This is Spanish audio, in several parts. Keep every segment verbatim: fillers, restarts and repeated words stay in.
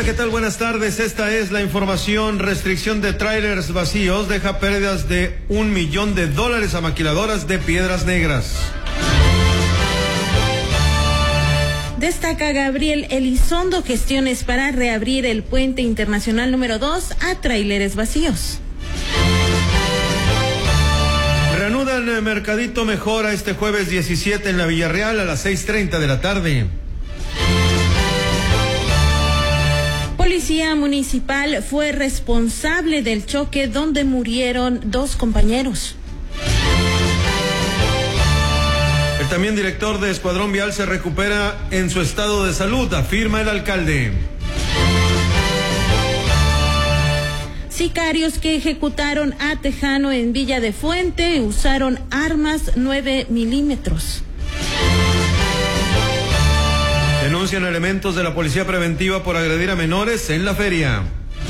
Hola, ¿qué tal? Buenas tardes. Esta es la información. Restricción de tráilers vacíos deja pérdidas de un millón de dólares a maquiladoras de Piedras Negras. Destaca Gabriel Elizondo gestiones para reabrir el puente internacional número dos a tráileres vacíos. Reanudan Mercadito Mejora este jueves diecisiete en la Villarreal a las seis treinta de la tarde. Policía municipal fue responsable del choque donde murieron dos compañeros. El también director de Escuadrón Vial se recupera en su estado de salud, afirma el alcalde. Sicarios que ejecutaron a Tejano en Villa de Fuente usaron armas nueve milímetros. Denuncian elementos de la policía preventiva por agredir a menores en la feria.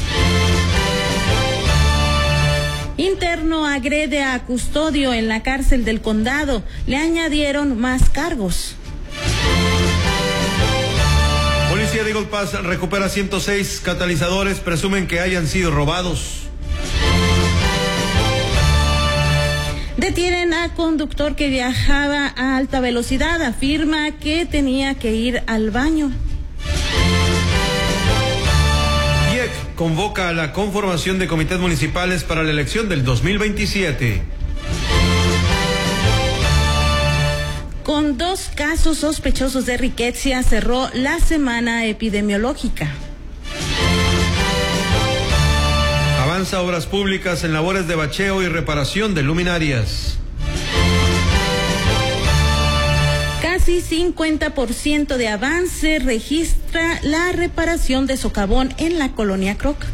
Interno agrede a custodio en la cárcel del condado. Le añadieron más cargos. Policía de Eagle Pass recupera ciento seis catalizadores, presumen que hayan sido robados. Detienen a conductor que viajaba a alta velocidad, afirma que tenía que ir al baño. I E C convoca a la conformación de comités municipales para la elección del dos mil veintisiete. Con dos casos sospechosos de riqueza cerró la semana epidemiológica. Avanza Obras Públicas en labores de bacheo y reparación de luminarias. Casi cincuenta por ciento de avance registra la reparación de socavón en la colonia Croc.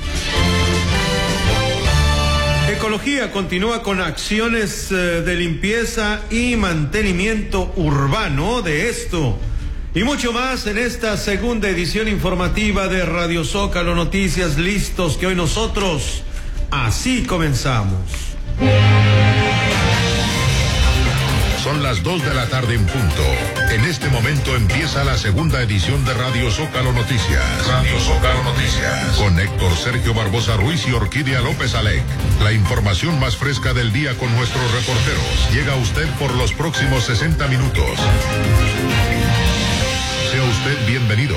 Ecología continúa con acciones eh, de limpieza y mantenimiento urbano. De esto y mucho más en esta segunda edición informativa de Radio Zócalo Noticias. Listos que hoy nosotros así comenzamos. Son las dos de la tarde en punto. En este momento empieza la segunda edición de Radio Zócalo Noticias. Radio Zócalo Noticias. Con Héctor Sergio Barbosa Ruiz y Orquídea López Alec. La información más fresca del día con nuestros reporteros. Llega a usted por los próximos sesenta minutos. Sea usted bienvenido.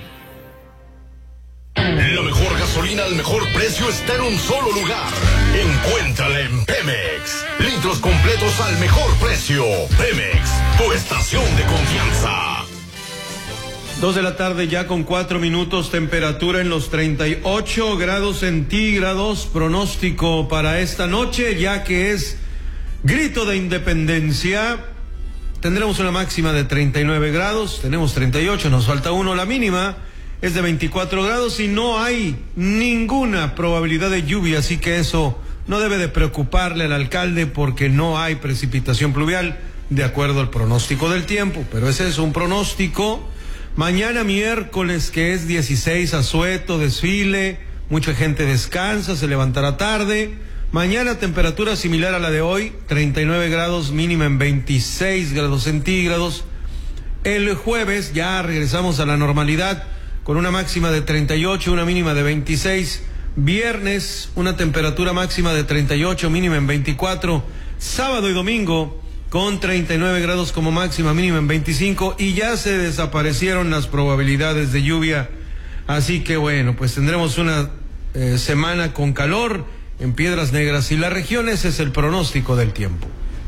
La mejor gasolina al mejor precio está en un solo lugar. Encuéntrala en Pemex. Litros completos al mejor precio. Pemex, tu estación de confianza. Dos de la tarde ya con cuatro minutos, temperatura en los treinta y ocho grados centígrados. Pronóstico para esta noche, ya que es grito de independencia. Tendremos una máxima de treinta y nueve grados, tenemos treinta y ocho, nos falta uno, la mínima es de veinticuatro grados y no hay ninguna probabilidad de lluvia, así que eso no debe de preocuparle al alcalde porque no hay precipitación pluvial de acuerdo al pronóstico del tiempo, pero ese es un pronóstico. Mañana miércoles, que es dieciséis, asueto, desfile, mucha gente descansa, se levantará tarde. Mañana temperatura similar a la de hoy, treinta y nueve grados, mínima en veintiséis grados centígrados. El jueves ya regresamos a la normalidad con una máxima de treinta y ocho, una mínima de veintiséis. Viernes, una temperatura máxima de treinta y ocho, mínima en veinticuatro. Sábado y domingo con treinta y nueve grados como máxima, mínima en veinticinco. Y ya se desaparecieron las probabilidades de lluvia. Así que bueno, pues tendremos una eh, semana con calor en Piedras Negras y las regiones. Es el pronóstico del tiempo.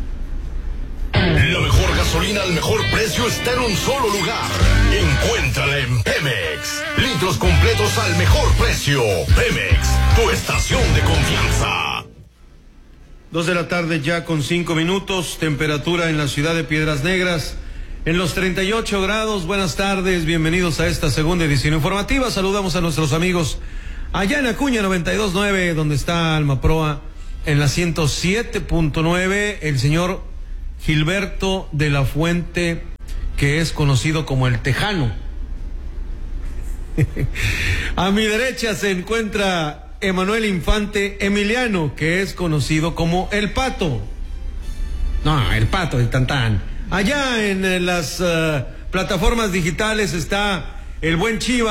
La mejor gasolina al mejor precio está en un solo lugar. Encuéntrala en Pemex. Litros completos al mejor precio. Pemex, tu estación de confianza. Dos de la tarde ya con cinco minutos, temperatura en la ciudad de Piedras Negras en los treinta y ocho grados. Buenas tardes, bienvenidos a esta segunda edición informativa. Saludamos a nuestros amigos allá en Acuña noventa y dos punto nueve, donde está Almaproa, en la ciento siete punto nueve, el señor Gilberto de la Fuente, que es conocido como el Tejano. A mi derecha se encuentra Emanuel Infante Emiliano, que es conocido como el Pato. No, el Pato, el Tantán. Allá en, en las uh, plataformas digitales está el buen Chiva,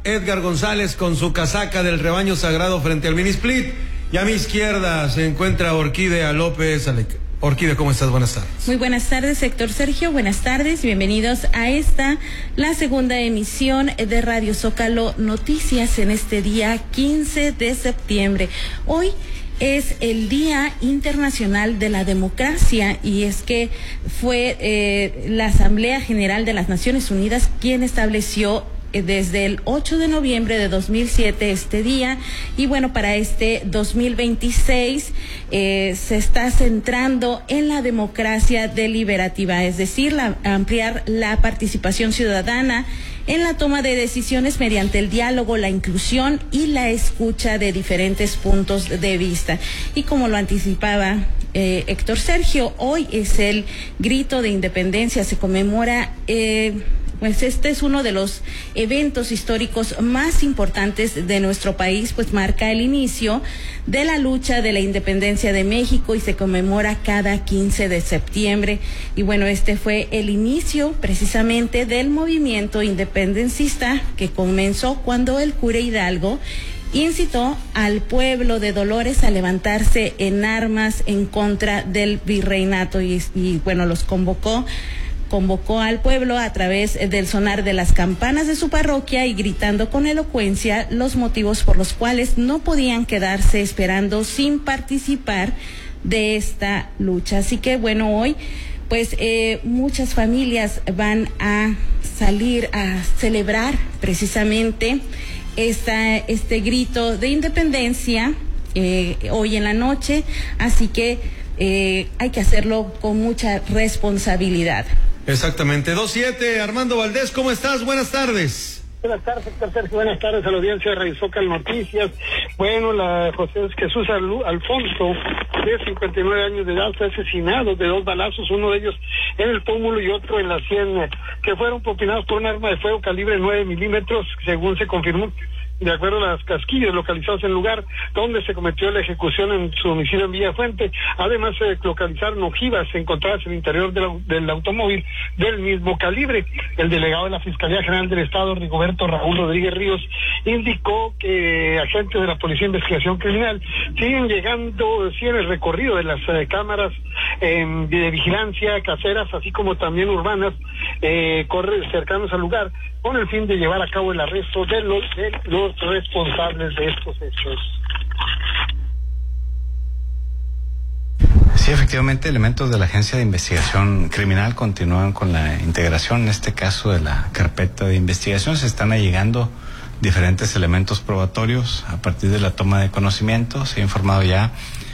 Edgar González con su casaca del rebaño sagrado frente al Minisplit. Y a mi izquierda se encuentra Orquídea López. Orquídea, ¿cómo estás? Buenas tardes. Muy buenas tardes, Héctor Sergio. Buenas tardes. Bienvenidos a esta, la segunda emisión de Radio Zócalo Noticias en este día quince de septiembre. Hoy es el Día Internacional de la Democracia y es que fue eh, la Asamblea General de las Naciones Unidas quien estableció desde el ocho de noviembre de dos mil siete este día, y bueno, para este dos mil veintiséis eh, se está centrando en la democracia deliberativa, es decir, la, ampliar la participación ciudadana en la toma de decisiones mediante el diálogo, la inclusión y la escucha de diferentes puntos de vista. Y como lo anticipaba eh, Héctor Sergio, hoy es el grito de independencia, se conmemora eh, pues este es uno de los eventos históricos más importantes de nuestro país, pues marca el inicio de la lucha de la independencia de México y se conmemora cada quince de septiembre. Y bueno, este fue el inicio precisamente del movimiento independencista que comenzó cuando el cura Hidalgo incitó al pueblo de Dolores a levantarse en armas en contra del virreinato y, y bueno, los convocó convocó al pueblo a través del sonar de las campanas de su parroquia y gritando con elocuencia los motivos por los cuales no podían quedarse esperando sin participar de esta lucha. Así que bueno, hoy pues eh, muchas familias van a salir a celebrar precisamente esta, este grito de independencia eh, hoy en la noche, así que eh, hay que hacerlo con mucha responsabilidad. Exactamente, dos siete, Armando Valdés, ¿cómo estás? Buenas tardes. Buenas tardes, Héctor Sergio. Buenas tardes a la audiencia de Radio Zócalo Noticias. Bueno, la José Jesús Alfonso, de cincuenta y nueve años de edad, fue asesinado de dos balazos, uno de ellos en el pómulo y otro en la sien, que fueron propinados por un arma de fuego calibre nueve milímetros, según se confirmó. De acuerdo a las casquillas localizadas en el lugar donde se cometió la ejecución en su domicilio en Villafuente, además se localizaron ojivas encontradas en el interior del, del automóvil del mismo calibre. El delegado de la Fiscalía General del Estado, Rigoberto Raúl Rodríguez Ríos, indicó que agentes de la Policía de Investigación Criminal siguen llegando, siguen el recorrido de las eh, cámaras eh, de vigilancia caseras, así como también urbanas, eh, corre, cercanos al lugar, con el fin de llevar a cabo el arresto de los, de los responsables de estos hechos. Sí, efectivamente, elementos de la Agencia de Investigación Criminal continúan con la integración, en este caso de la carpeta de investigación. Se están allegando diferentes elementos probatorios a partir de la toma de conocimiento. Se ha informado ya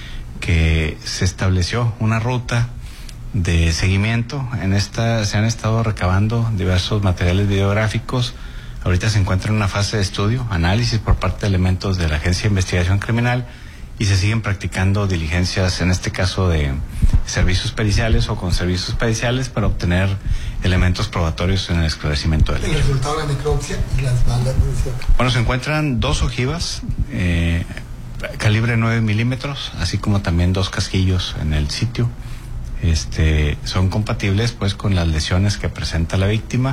que se estableció una ruta de seguimiento. En esta se han estado recabando diversos materiales videográficos. Ahorita se encuentra en una fase de estudio, análisis por parte de elementos de la Agencia de Investigación Criminal, y se siguen practicando diligencias, en este caso de servicios periciales o con servicios periciales, para obtener elementos probatorios en el esclarecimiento del hecho. ¿El resultado de la necropsia y las balas? Bueno, se encuentran dos ojivas eh, calibre nueve milímetros, así como también dos casquillos en el sitio. Este, son compatibles pues con las lesiones que presenta la víctima.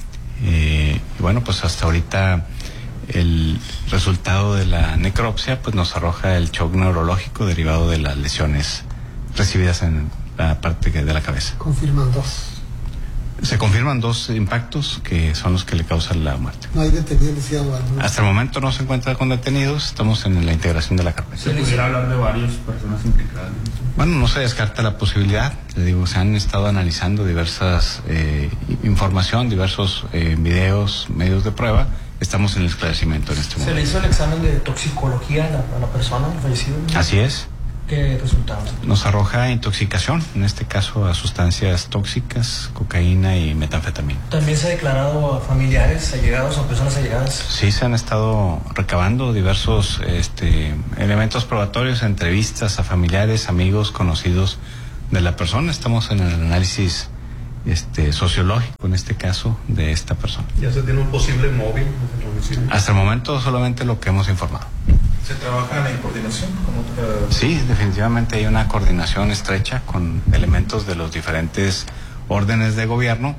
Eh, y bueno, pues hasta ahorita el resultado de la necropsia pues nos arroja el shock neurológico derivado de las lesiones recibidas en la parte de la cabeza. Confirman dos. Se confirman dos impactos que son los que le causan la muerte. ¿No hay detenidos o algo? Hasta el momento no se encuentra con detenidos, estamos en la integración de la carpeta. ¿Se pudiera hablar de varias personas implicadas? Bueno, no se descarta la posibilidad, le digo, se han estado analizando diversas eh, información, diversos eh, videos, medios de prueba. Estamos en el esclarecimiento en este momento. ¿Se le hizo el examen de toxicología a la, a la persona, al fallecido? Así es. ¿Qué resultados? Nos arroja intoxicación, en este caso a sustancias tóxicas, cocaína y metanfetamina. ¿También se ha declarado a familiares allegados o personas allegadas? Sí, se han estado recabando diversos este, elementos probatorios, entrevistas a familiares, amigos, conocidos de la persona. Estamos en el análisis este, sociológico, en este caso, de esta persona. ¿Ya se tiene un posible móvil? Hasta el momento solamente lo que hemos informado. ¿Se trabaja en coordinación? Uh... Sí, definitivamente hay una coordinación estrecha con elementos de los diferentes órdenes de gobierno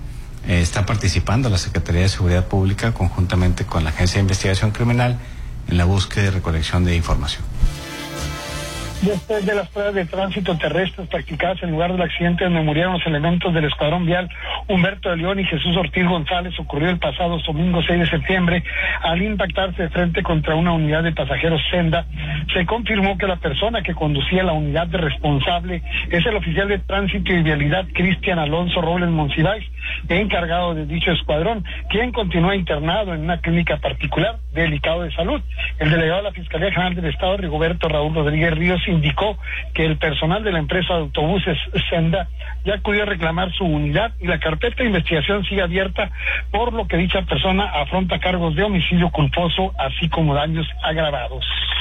eh, está participando la Secretaría de Seguridad Pública conjuntamente con la Agencia de Investigación Criminal en la búsqueda y recolección de información. Después de las pruebas de tránsito terrestres practicadas en el lugar del accidente donde murieron los elementos del Escuadrón Vial Humberto de León y Jesús Ortiz González, ocurrió el pasado domingo seis de septiembre, al impactarse de frente contra una unidad de pasajeros Senda, se confirmó que la persona que conducía la unidad de responsable es el oficial de tránsito y vialidad Cristian Alonso Robles Monsiváis, encargado de dicho escuadrón, quien continúa internado en una clínica particular delicado de salud. El delegado de la Fiscalía General del Estado, Rigoberto Raúl Rodríguez Ríos, indicó que el personal de la empresa de autobuses Senda ya acudió a reclamar su unidad y la carpeta de investigación sigue abierta, por lo que dicha persona afronta cargos de homicidio culposo, así como daños agravados.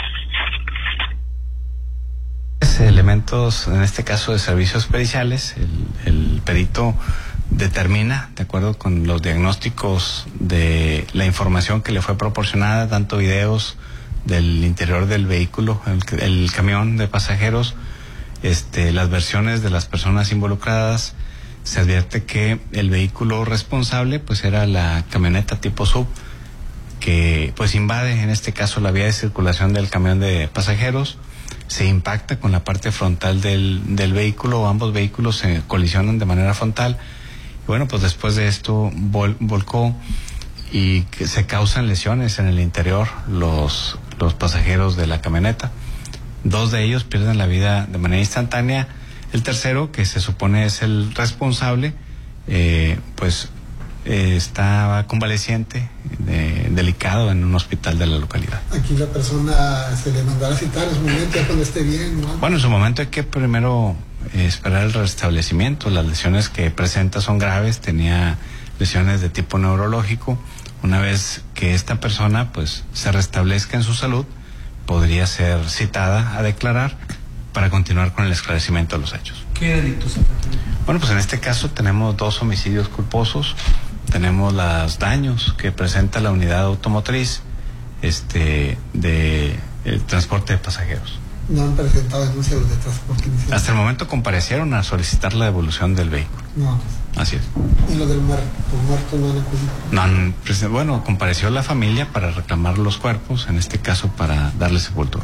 Elementos, en este caso de servicios periciales, el, el perito determina, de acuerdo con los diagnósticos de la información que le fue proporcionada, tanto videos del interior del vehículo, el, el camión de pasajeros, este, las versiones de las personas involucradas, se advierte que el vehículo responsable pues era la camioneta tipo sub, que pues invade en este caso la vía de circulación del camión de pasajeros, se impacta con la parte frontal del, del vehículo, ambos vehículos se colisionan de manera frontal, y bueno, pues después de esto vol, volcó y que se causan lesiones en el interior los, los pasajeros de la camioneta. Dos de ellos pierden la vida de manera instantánea. El tercero, que se supone es el responsable, eh, pues eh, está convaleciente, eh, delicado en un hospital de la localidad. Aquí la persona se le mandará a citar en su momento, ya cuando esté bien, ¿no? Bueno, en su momento hay que primero eh, esperar el restablecimiento. Las lesiones que presenta son graves, tenía lesiones de tipo neurológico. Una vez que esta persona pues se restablezca en su salud, podría ser citada a declarar para continuar con el esclarecimiento de los hechos. ¿Qué delitos? Bueno, pues en este caso tenemos dos homicidios culposos, tenemos los daños que presenta la unidad automotriz este de el transporte de pasajeros. No han presentado denuncias de transporte inicial. Hasta el momento comparecieron a solicitar la devolución del vehículo. No. Así es. ¿Y lo del muerto? ¿Por muerto no han acudido? No han, bueno, compareció la familia para reclamar los cuerpos, en este caso para darle sepultura.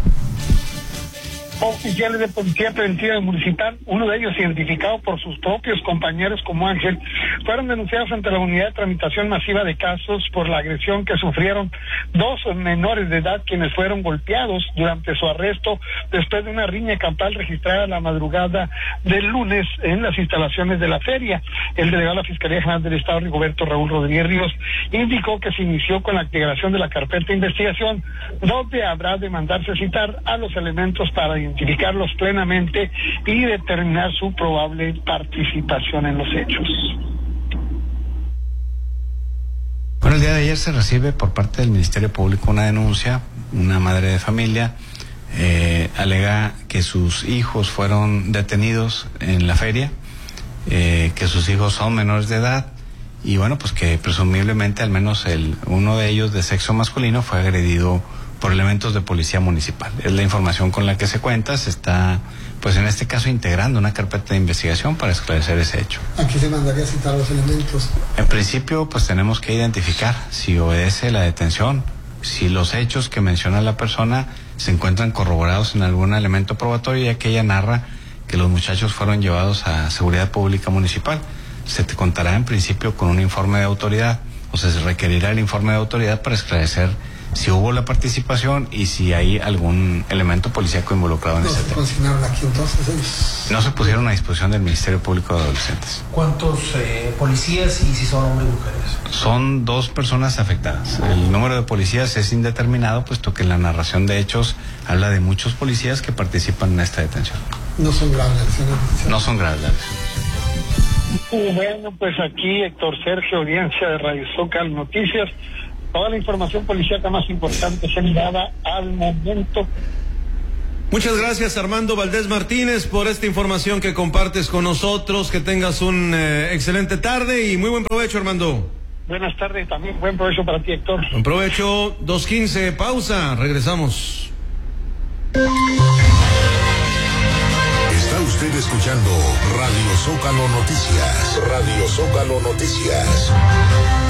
Oficiales de Policía Preventiva Municipal, uno de ellos identificado por sus propios compañeros como Ángel, fueron denunciados ante la unidad de tramitación masiva de casos por la agresión que sufrieron dos menores de edad quienes fueron golpeados durante su arresto después de una riña campal registrada la madrugada del lunes en las instalaciones de la feria. El delegado de la Fiscalía General del Estado, Rigoberto Raúl Rodríguez Ríos, indicó que se inició con la integración de la carpeta de investigación, donde habrá de mandarse citar a los elementos para identificarlos plenamente y determinar su probable participación en los hechos. Bueno, el día de ayer se recibe por parte del Ministerio Público una denuncia. Una madre de familia eh, alega que sus hijos fueron detenidos en la feria, eh, que sus hijos son menores de edad y bueno, pues que presumiblemente al menos el uno de ellos de sexo masculino fue agredido por elementos de policía municipal. Es la información con la que se cuenta. Se está, pues en este caso, integrando una carpeta de investigación para esclarecer ese hecho. Aquí se mandaría a citar los elementos. En principio, pues tenemos que identificar si obedece la detención, si los hechos que menciona la persona se encuentran corroborados en algún elemento probatorio, ya que ella narra que los muchachos fueron llevados a Seguridad Pública Municipal. Se te contará en principio con un informe de autoridad, o sea, se requerirá el informe de autoridad para esclarecer si hubo la participación y si hay algún elemento policíaco involucrado en no ese se tema. consignaron aquí entonces ellos. No se pusieron a disposición del Ministerio Público de Adolescentes. ¿Cuántos eh, policías y si son hombres y mujeres? Son dos personas afectadas. El número de policías es indeterminado, puesto que la narración de hechos habla de muchos policías que participan en esta detención. No son graves las lesiones. No son graves las lesiones. Bueno, pues aquí Héctor Sergio, audiencia de Radio Zócalo Noticias. Toda la información policíaca más importante se dada al momento. Muchas gracias, Armando Valdés Martínez, por esta información que compartes con nosotros. Que tengas un eh, excelente tarde y muy buen provecho, Armando. Buenas tardes, también buen provecho para ti, Héctor. Buen provecho. dos quince, pausa, regresamos. Está usted usted escuchando Radio Zócalo Noticias. Radio Zócalo Noticias.